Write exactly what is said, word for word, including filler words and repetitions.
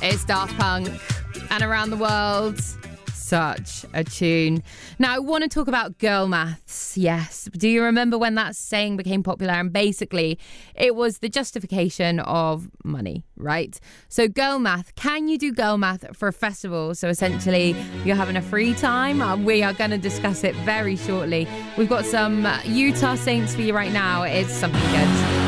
It's Daft Punk and Around the World. Such a tune. Now, I want to talk about girl maths. Yes. Do you remember when that saying became popular? And basically, it was the justification of money, right? So girl math, can you do girl math for a festival? So essentially, you're having a free time. Uh, we are going to discuss it very shortly. We've got some Utah Saints for you right now. It's something good.